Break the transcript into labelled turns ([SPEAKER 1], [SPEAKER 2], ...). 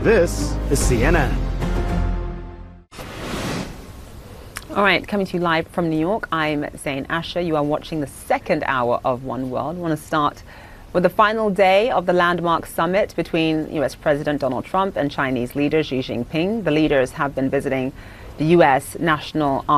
[SPEAKER 1] This is CNN.
[SPEAKER 2] All right, coming to you live from New York, I'm Zain Asher. You are watching the second hour of One World. I want to start with the final day of the landmark summit between U.S. President Donald Trump and Chinese leader Xi Jinping. The leaders have been visiting the U.S. National